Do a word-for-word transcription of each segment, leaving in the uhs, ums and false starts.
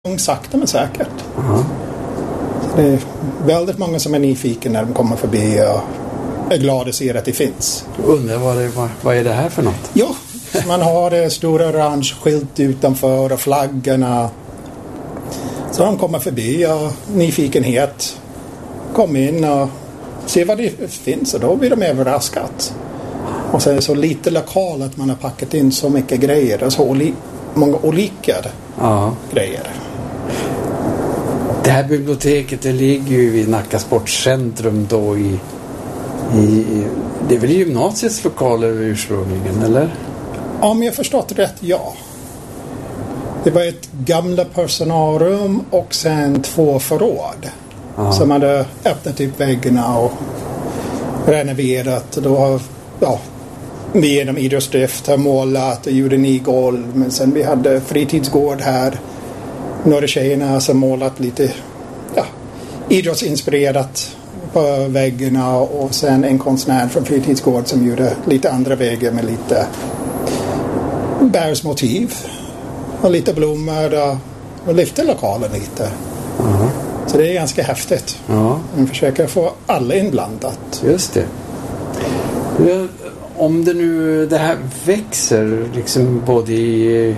sakta men säkert. Uh-huh. Det är väldigt många som är nyfikna när de kommer förbi och är glada att se att det finns. Undrar vad, det, vad, vad är det här för något? Ja, man har det stora orange skylt utanför och flaggorna. Så de kommer förbi och nyfikenhet. Kom in och se vad det finns och då blir de överraskat. Och sen är det så lite lokal att man har packat in så mycket grejer och så oli- många olika Ja. grejer. Det här biblioteket, det ligger ju vid Nacka Sportcentrum då i, i det är väl gymnasiets lokaler ursprungligen, eller? Om jag förstått rätt, ja. Det var ett gamla personalrum och sen två förråd. Ja. Som hade öppnat upp väggarna och renoverat. Då har, ja, vi genom idrottsdrift har målat och gjorde ny golv. Men sen vi hade fritidsgård här. Några tjejerna som målat lite, ja, idrottsinspirerat på väggarna. Och sen en konstnär från fritidsgård som gjorde lite andra väggar med lite bärsmotiv. Och lite blommor och, och lyfte lokalen lite. Ja. Så det är ganska häftigt. Ja. Man försöker få alla inblandat. Just det. Ja, om det nu det här växer liksom både i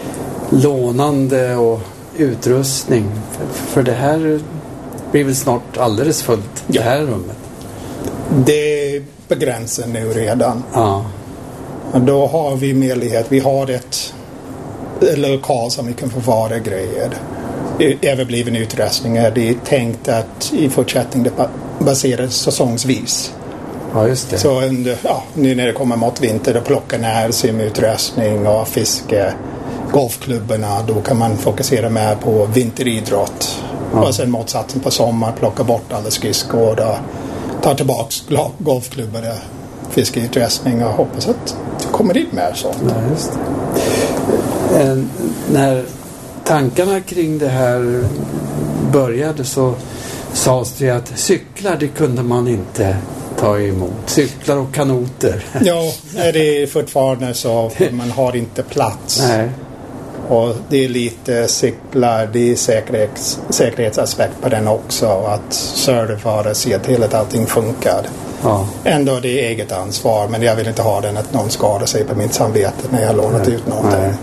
lånande och utrustning. För, för det här blir väl snart alldeles fullt, Ja. det här rummet. Det är på gränsen nu redan. Ja. Och då har vi möjlighet. Vi har ett, ett lokal som vi kan förvara grejer. Överbliven utrustningar. Det är tänkt att i fortsättningen det baseras säsongsvis. Ja, just det. Så under, ja, nu när det kommer mot vinter och plockar ner simutrustning och fiske, golfklubbarna, då kan man fokusera mer på vinteridrott. Ja. Och sen motsatsen på sommar, plocka bort alla skridskor och ta tillbaka golfklubbar och fiskeutrustning och hoppas att det kommer dit mer sånt. Ja, just det. Eh, när tankarna kring det här började så sades det att cyklar, det kunde man inte ta emot. Cyklar och kanoter. Ja, det är fortfarande så. Man har inte plats. Nej. Och det är lite cyklar, det är säkerhets, säkerhetsaspekt på den också. Att serva och se till att allting funkar. Ja. Ändå det är eget ansvar, men jag vill inte ha den att någon skadar sig på mitt samvete när jag har lånat Nej. ut någonting. Nej.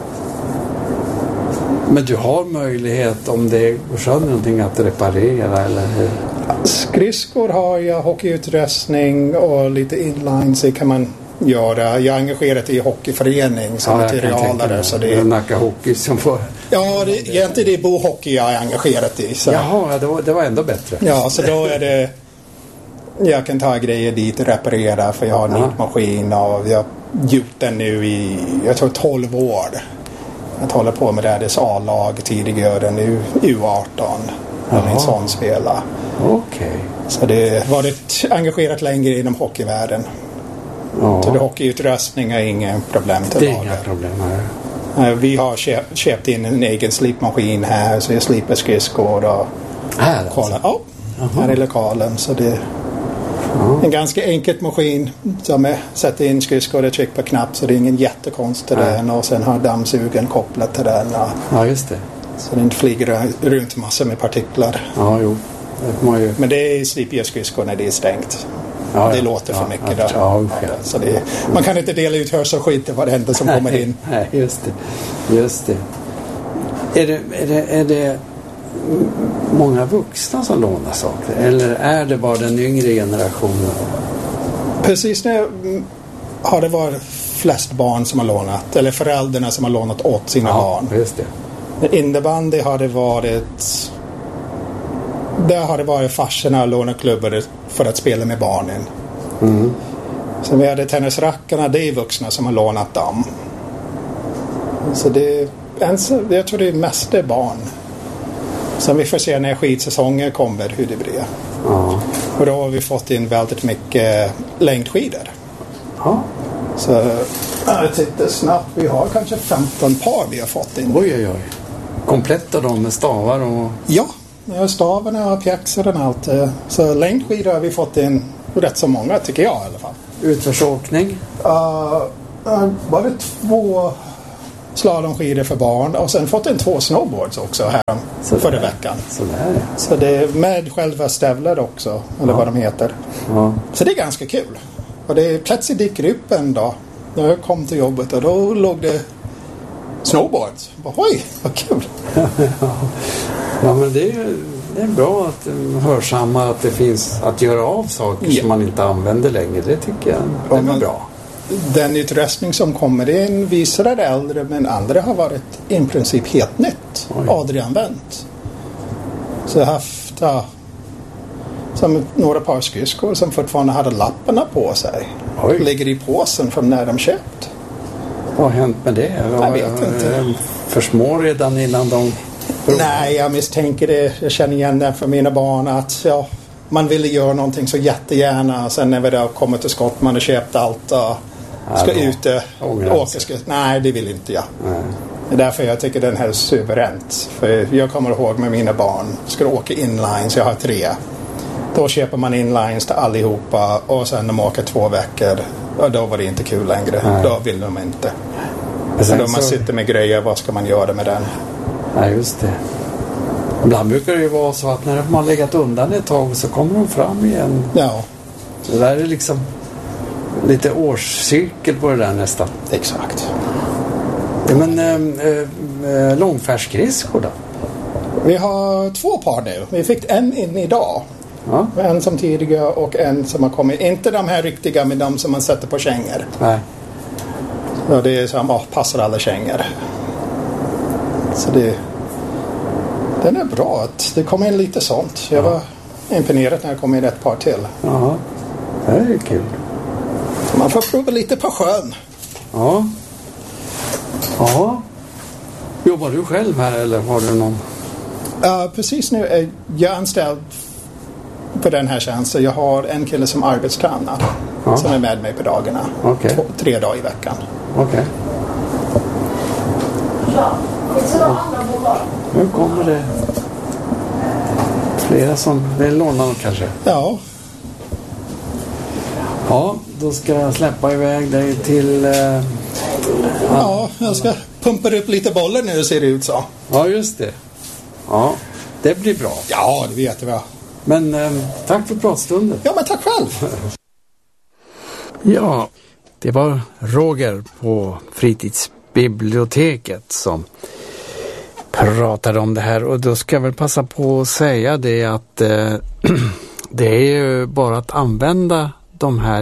Men du har möjlighet om det går sönder någonting att reparera, eller hur? Skridskor har jag, hockeyutrustning och lite inline så kan man göra. Jag är engagerad i hockeyförening som Ja, jag kan tänka materialare. mig. Så det Det är är, Nacka Hockey som får... ja, det, egentligen det är bohockey jag är engagerad i. Så. Jaha, det var, det var ändå bättre. Ja, så då är det... Jag kan ta grejer dit och reparera för jag har en Ja. nitmaskin och jag har gjort den nu i, jag tror tolv år. Jag håller på med det här A-lag tidigare, nu U arton. När min Jaha. son spelar. Okej. Så det har varit engagerat längre inom hockeyvärlden. Ja. Så det hockeyutrustning är inga problem till Det är laga. inga problem här. Eh, Vi har köpt, köpt in en egen slipmaskin här så jag slipar skridskor och Här alltså. kolla. Ja, här i lokalen. Så det är Ja. en ganska enkel maskin som är sätter in skridskor och trycker på knapp så det är ingen jättekonst till Nej. den och sen har dammsugen kopplat till den. Och, Ja, just det. så det inte flyger runt massor med partiklar. Ja, jo. Det får man ju... Men det är slipar skridskor när det är stängt. Ja, Det ja. låter för Ja, mycket ja, då. ja, usch, ja. Så det är, man kan inte dela ut hörselskydd till varenda som kommer in. Nej, just det. Just det. Är det, är det, är det många vuxna som lånar saker? Eller är det bara den yngre generationen? Precis nu mm, har det varit flest barn som har lånat. Eller föräldrarna som har lånat åt sina Ja, barn. just det. Men innebandy har det varit... Där har det varit farsorna och lånat klubbar för att spela med barnen. Mm. Så vi hade tennisrackarna, det är vuxna som har lånat dem. Så det är, jag tror det är mest det är barn. Sen vi får se när skidsäsongen kommer hur det blir. Ja. Och då har vi fått in väldigt mycket längdskidor. Ja. Så jag tittar snabbt, vi har kanske femton par vi har fått in. Oj, oj, oj. Kompletta då med stavar och... Ja, stavarna och pjäxor och allt. Så längdskidor har vi fått in rätt så många tycker jag i alla fall. Utförsåkning? Uh, uh, bara två slalomskidor för barn och sen fått en två snowboards också här så förra där. veckan. Så, där. så det är med själva stävlar också, eller ja. vad de heter. Ja. Så det är ganska kul. Och det är plötsligt dyker upp en dag när jag kom till jobbet och då låg det snowboards. Bara, oj, vad kul! Ja, men det är, det är bra att hörsamma att det finns att göra av saker ja. som man inte använder längre. Det tycker jag det är man, bra. Den utrustning som kommer in visar det äldre, men andra har varit i princip helt nytt. Oj. Aldrig använt. Så jag har haft ja, som några par skridskor som fortfarande hade lapparna på sig. Oj. Ligger i påsen från när de köpt. Vad har hänt med det? Jag vet inte. För små redan innan de... Nej, jag misstänker det. Jag känner igen det för mina barn att ja, man ville göra någonting så jättegärna. Sen när vi då kommer till skott, man har köpt allt och ska ja, ut och åka. Ska, nej, det vill inte jag. Nej. Det är därför jag tycker den här är suveränt. För jag kommer ihåg med mina barn. Ska åka inlines, jag har tre. Då köper man inlines till allihopa och sen de åker två veckor. Och då var det inte kul längre. Nej. Då vill de inte. Så då man sitter med grejer, vad ska man göra med den? Ja, just det. Ibland brukar det ju vara så att när man har legat undan ett tag så kommer de fram igen. Ja. Det där är liksom lite årscykel på det där nästan. Exakt. Ja, men äh, äh, långfärdsskridskor då? Vi har två par nu. Vi fick en in idag. Ja. En som tidigare och en som har kommit. Inte de här riktiga, men de som man sätter på kängor. Nej. Ja, det är som oh, passar alla kängor. Så det den är bra att det kommer in lite sånt. Jag ja. var imponerad när jag kom in ett par till. Ja, det är kul. Så man får prova lite på sjön. Ja. Ja. Jobbar du själv här eller har du någon? Uh, precis nu är jag anställd för den här tjänsten. Jag har en kille som arbetstränar ja. som är med mig på dagarna. Okay. Två, tre dagar i veckan. Okej. Okay. Ja. Nu kommer det flera som vill låna dem kanske. Ja. Ja, då ska jag släppa iväg dig till... Eh, ja, jag ska pumpa upp lite bollar nu, ser det ut så. Ja, just det. Ja, det blir bra. Ja, det vet jag. Men eh, tack för pratstunden. Ja, men tack själv. Ja, det var Roger på fritidsbiblioteket som pratade om det här. Och då ska jag väl passa på att säga det att eh, det är ju bara att använda de här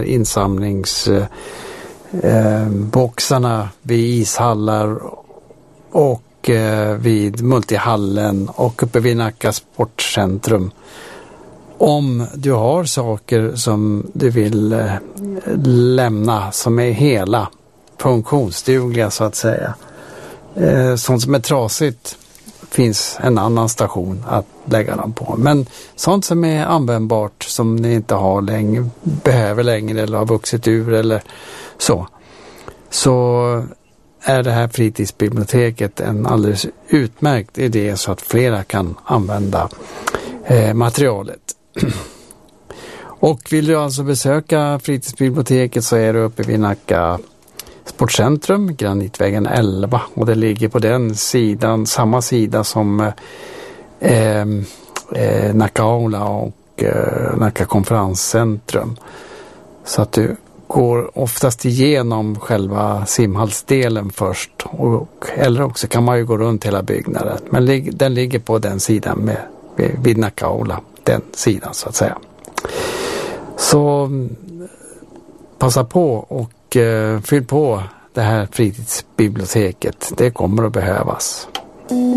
insamlingsboxarna eh, vid ishallar och eh, vid multihallen och uppe vid Nacka sportcentrum. Om du har saker som du vill eh, lämna som är hela, funktionsdugliga så att säga. Eh, sånt som är trasigt finns en annan station att lägga dem på. Men sånt som är användbart som ni inte har längre, behöver längre eller har vuxit ur eller så. Så är det här fritidsbiblioteket en alldeles utmärkt idé så att flera kan använda eh, materialet. Och vill du alltså besöka fritidsbiblioteket så är du uppe vid Nacka sportcentrum, Granitvägen elva, och det ligger på den sidan, samma sida som eh, eh, Nacka Aula och eh, Nacka konferenscentrum. Så att du går oftast igenom själva simhallsdelen först, och, eller också kan man ju gå runt hela byggnaden. Men lig, den ligger på den sidan med, vid Nacka Aula, den sidan så att säga. Så passa på och eh, fyll på det här fritidsbiblioteket. Det kommer att behövas.